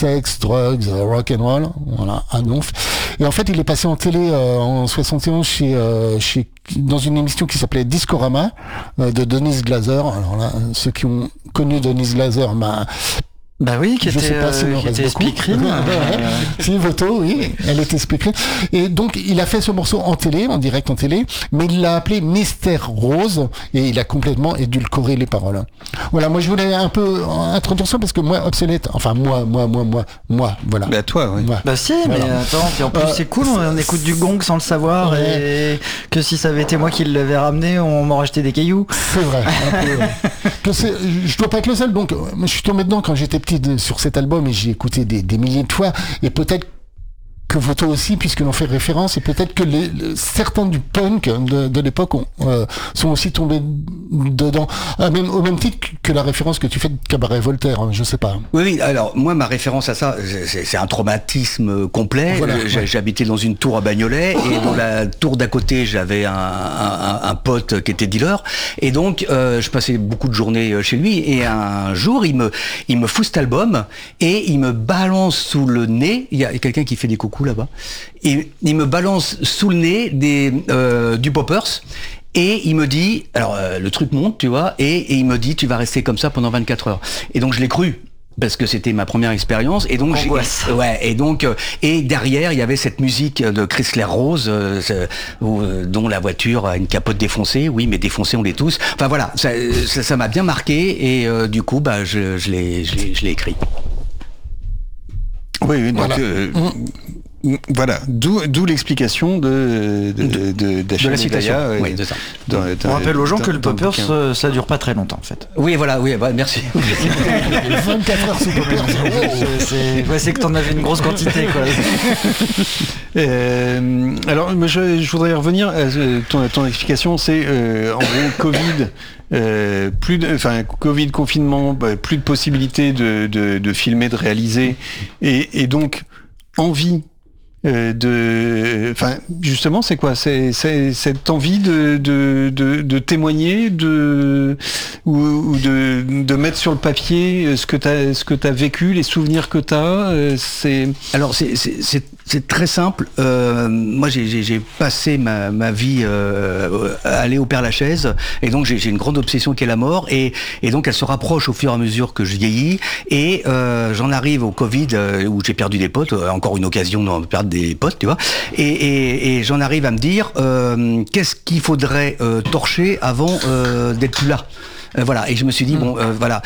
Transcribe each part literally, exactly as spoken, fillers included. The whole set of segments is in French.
sexe, drugs, rock and roll, voilà, un donf. Et en fait, il est passé en télé euh, en soixante et onze chez, euh, chez dans une émission qui s'appelait Discorama euh, de Denise Glaser. Alors là, ceux qui ont connu Denise Glaser, bah Bah oui, qui je était, sais pas si euh, qui était speakerine. Ouais, si, Voto, oui, elle était speakerine. Et donc, il a fait ce morceau en télé, en direct en télé, mais il l'a appelé Mystère Rose, et il a complètement édulcoré les paroles. Voilà, moi je voulais un peu introduire ça, parce que moi, Obsolète, enfin moi, moi, moi, moi, moi, voilà. Bah toi, oui. Moi. Bah si, Voilà. mais attends, puis en plus Euh, c'est cool, on écoute du gong sans le savoir, Ouais. et que si ça avait été moi qui l'avais ramené, on m'aurait acheté des cailloux. C'est vrai. Un peu, ouais. Que c'est- je dois pas être le seul, donc, euh, je suis tombé dedans quand j'étais petit de- sur cet album, et j'ai écouté des, des milliers de fois, et peut-être que Voto aussi, puisque l'on fait référence, et peut-être que les, le- certains du punk de, de l'époque ont, euh, sont aussi tombés dedans, ah, même, au même titre que la référence que tu fais de Cabaret Voltaire, hein, je sais pas. Oui, oui, alors moi ma référence à ça, c'est, c'est un traumatisme complet. Voilà, Euh, j'ai- ouais. J'habitais dans une tour à Bagnolet et dans la tour d'à côté j'avais un, un, un pote qui était dealer et donc euh, je passais beaucoup de journées chez lui et un jour il me il me fout cet album et il me balance sous le nez. Il y a quelqu'un qui fait des coucous là-bas. Et il me balance sous le nez des euh, du Poppers. Et il me dit, alors euh, le truc monte, tu vois, et, et il me dit, tu vas rester comme ça pendant vingt-quatre heures. Et donc je l'ai cru. Parce que c'était ma première expérience et donc j'ai, Angoisse. ouais et donc euh, et derrière il y avait cette musique de Chrysler Rose euh, c'est- où, euh, dont la voiture a une capote défoncée, oui mais défoncée on l'est tous, enfin voilà ça ça, ça m'a bien marqué et euh, du coup bah je, je l'ai je l'ai je l'ai écrit. Oui, oui, donc Voilà. euh, mm, voilà, d'où d'où l'explication de de de, De la citation, Daya, oui, de ça. dans- On dans- rappelle aux gens dans- que le dans Poppers, bouquin. euh, ça dure pas très longtemps en fait. Oui voilà oui bah, merci. vingt-quatre heures sous Poppers. C'est- c'est ouais, c'est que t'en avais une grosse quantité quoi. Euh, alors, moi, je, je voudrais revenir à euh, ton, ton explication. C'est euh, en gros Covid, euh, plus de, enfin Covid confinement, bah, plus de possibilités de, de, de filmer, de réaliser, et, et donc envie. Euh, de, enfin, justement, c'est quoi? C'est, c'est cette envie de, de, de, de témoigner, de ou, ou de, de mettre sur le papier ce que t'as, ce que t'as vécu, les souvenirs que t'as. Euh, c'est Alors c'est c'est c'est c'est très simple. Euh, moi j'ai j'ai j'ai passé ma ma vie euh, à aller au Père-Lachaise et donc j'ai j'ai une grande obsession qui est la mort et et donc elle se rapproche au fur et à mesure que je vieillis et euh, j'en arrive au Covid euh, où j'ai perdu des potes, euh, encore une occasion de perdre des potes, tu vois. Et et, et j'en arrive à me dire euh, qu'est-ce qu'il faudrait euh, torcher avant euh, d'être plus là. Euh, voilà et je me suis dit bon euh, voilà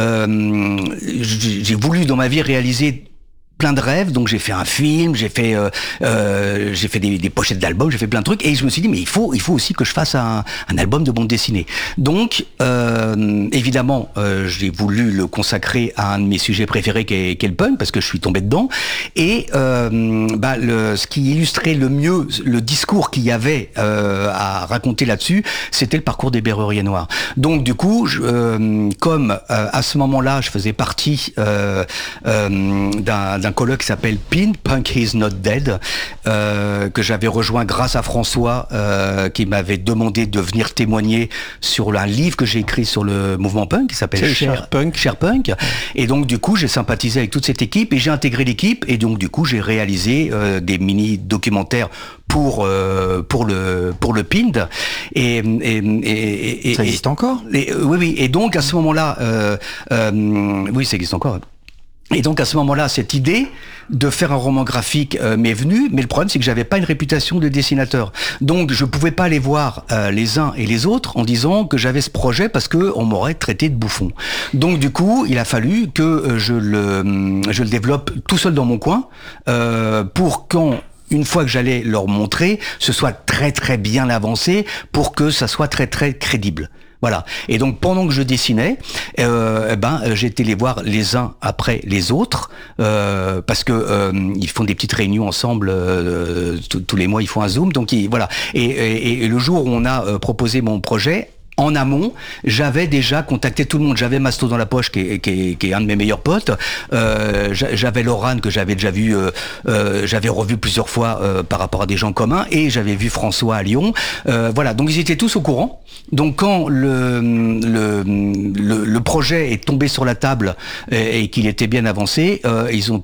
euh, j'ai j'ai voulu dans ma vie réaliser plein de rêves, donc j'ai fait un film, j'ai fait euh, euh, j'ai fait des, des pochettes d'albums, j'ai fait plein de trucs, et je me suis dit mais il faut il faut aussi que je fasse un, un album de bande dessinée. Donc euh, évidemment euh, j'ai voulu le consacrer à un de mes sujets préférés qui est, qui est le punk parce que je suis tombé dedans, et euh, bah, le, ce qui illustrait le mieux le discours qu'il y avait euh, à raconter là-dessus, c'était le parcours des Berruriers Noirs. Donc du coup je, euh, comme euh, à ce moment-là je faisais partie euh, euh, d'un d'un colloque qui s'appelle P I N, Punk Is Not Dead, euh, que j'avais rejoint grâce à François, euh, qui m'avait demandé de venir témoigner sur un livre que j'ai écrit sur le mouvement punk, qui s'appelle C'est Cher, Cher Punk. Cher Punk. Et donc du coup, j'ai sympathisé avec toute cette équipe et j'ai intégré l'équipe. Et donc du coup, j'ai réalisé euh, des mini documentaires pour euh, pour le pour le P I N D. Et, et, et, et Ça et- existe encore? et, euh, oui, oui. Et donc à ce moment-là, euh, euh, oui, ça existe encore. Et donc à ce moment-là, cette idée de faire un roman graphique euh, m'est venue, mais le problème c'est que j'avais pas une réputation de dessinateur. Donc je pouvais pas aller voir euh, les uns et les autres en disant que j'avais ce projet parce que on m'aurait traité de bouffon. Donc du coup, il a fallu que euh, je le je le développe tout seul dans mon coin euh, pour quand une fois que j'allais leur montrer, ce soit très très bien avancé pour que ça soit très très crédible. Voilà. Et donc pendant que je dessinais, euh, eh ben j'étais les voir les uns après les autres euh, parce que euh, ils font des petites réunions ensemble euh, tous- tous les mois, ils font un zoom. Donc ils, voilà. Et, et, et le jour où on a euh, proposé mon projet, en amont, j'avais déjà contacté tout le monde. J'avais Masto dans la poche, qui est, qui est, qui est un de mes meilleurs potes. Euh, j'a- j'avais Laurent, que j'avais déjà vu, euh, euh, j'avais revu plusieurs fois euh, par rapport à des gens communs, et j'avais vu François à Lyon. Euh, voilà, donc ils étaient tous au courant. Donc quand le, le, le, le projet est tombé sur la table et, et qu'il était bien avancé, euh, ils ont